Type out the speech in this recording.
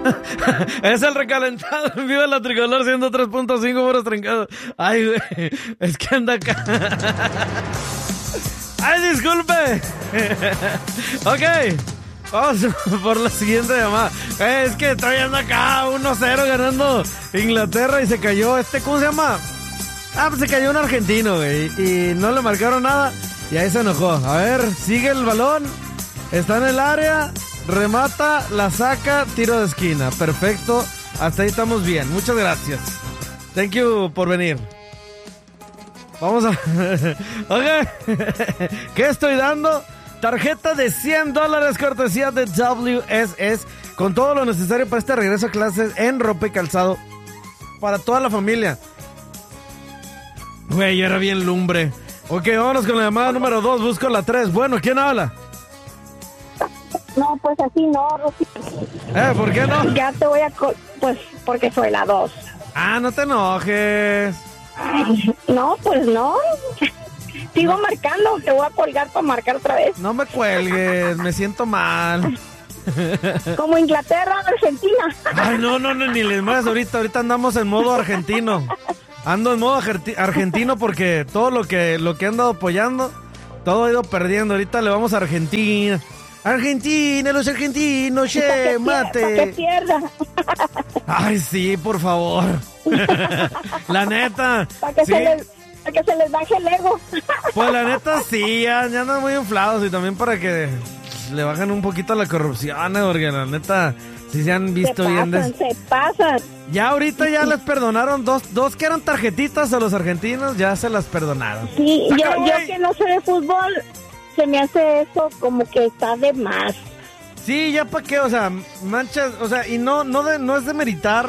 Es el recalentado en vivo de la Tricolor 103.5 puros trencados. Ay, güey, es que anda acá. Ay, disculpe. Ok, vamos por la siguiente llamada. Es que estoy anda acá 1-0 ganando Inglaterra y se cayó ¿cómo se llama? Pues se cayó un argentino, güey, y no le marcaron nada y ahí se enojó. A ver, sigue el balón, está en el área, remata, la saca, tiro de esquina. Perfecto, hasta ahí estamos bien. Muchas gracias. Thank you por venir. Vamos a... Ok. ¿Qué estoy dando? Tarjeta de $100 cortesía de WSS con todo lo necesario para este regreso a clases en ropa y calzado para toda la familia. Güey, yo era bien lumbre. Ok, vámonos con la llamada número 2. Busco la 3. Bueno, ¿quién habla? No, pues así no, Rosy. ¿Por qué no? Ya te voy a... Pues porque soy la 2. No te enojes. No, pues no. Sigo marcando, te voy a colgar para marcar otra vez. No me cuelgues, me siento mal. Como Inglaterra, Argentina. Ay, no, ni les muevas ahorita. Ahorita andamos en modo argentino. Ando en modo argentino porque todo lo que he andado apoyando, todo ha ido perdiendo. Ahorita le vamos a Argentina. Argentina, los argentinos, che, mate. Para que pierda. Ay, sí, por favor. La neta. Para que, sí. para que se les baje el ego. Pues la neta sí, ya andan muy inflados y también para que le bajen un poquito la corrupción, porque la neta sí se han visto bien. Se pasan. Ya ahorita ya les perdonaron dos que eran tarjetitas a los argentinos, ya se las perdonaron. Sí, yo que no sé de fútbol, se me hace eso como que está de más. Sí, ya para qué, o sea, manchas, o sea, y no es de meritar